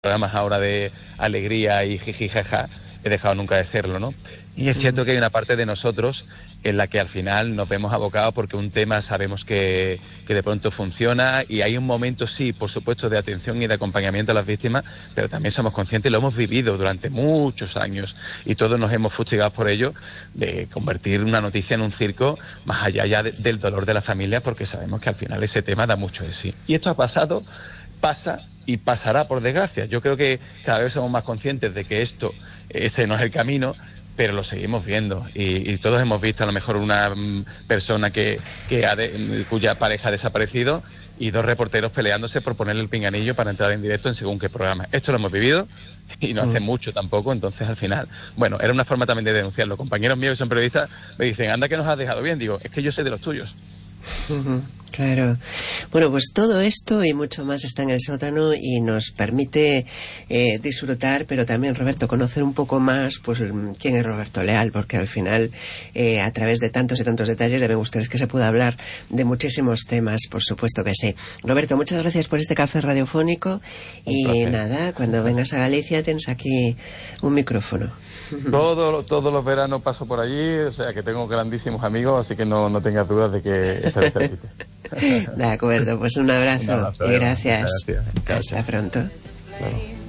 programas ahora de alegría y jiji jaja, he dejado nunca de hacerlo, ¿no? Y es cierto que hay una parte de nosotros en la que al final nos vemos abocados porque un tema sabemos que de pronto funciona, y hay un momento, sí, por supuesto, de atención y de acompañamiento a las víctimas, pero también somos conscientes, y lo hemos vivido durante muchos años, y todos nos hemos fustigado por ello, de convertir una noticia en un circo, más allá ya del dolor de la familia, porque sabemos que al final ese tema da mucho de sí. Y esto ha pasado, pasa y pasará, por desgracia. Yo creo que cada vez somos más conscientes de que ese no es el camino, pero lo seguimos viendo, y todos hemos visto a lo mejor una persona cuya pareja ha desaparecido, y dos reporteros peleándose por ponerle el pinganillo para entrar en directo en según qué programa. Esto lo hemos vivido, y no hace mucho tampoco. Entonces al final, bueno, era una forma también de denunciarlo. Compañeros míos que son periodistas me dicen, anda que nos has dejado bien. Digo, es que yo soy de los tuyos. Claro. Bueno, pues todo esto y mucho más está en el sótano, y nos permite disfrutar, pero también, Roberto, conocer un poco más pues quién es Roberto Leal, porque al final a través de tantos y tantos detalles deben ustedes que se pueda hablar de muchísimos temas, por supuesto que sí. Roberto, muchas gracias por este café radiofónico, y nada, cuando vengas a Galicia tienes aquí un micrófono. Todos los veranos paso por allí, o sea que tengo grandísimos amigos, así que no tengas dudas de que estaré cerquita. De acuerdo, pues un abrazo y gracias. Gracias. Hasta pronto. Claro.